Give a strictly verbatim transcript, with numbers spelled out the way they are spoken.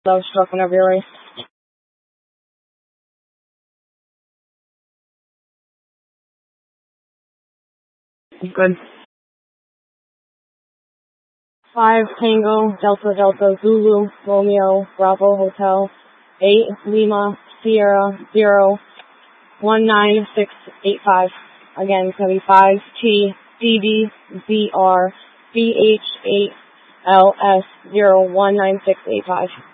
Love struck whenever you're ready. Good. Five Tango Delta Delta Zulu Romeo Bravo Hotel eight Lima Sierra zero one nine six eight five. Again, it's gonna be five T D D Z R B H eight L S zero one nine six eight five.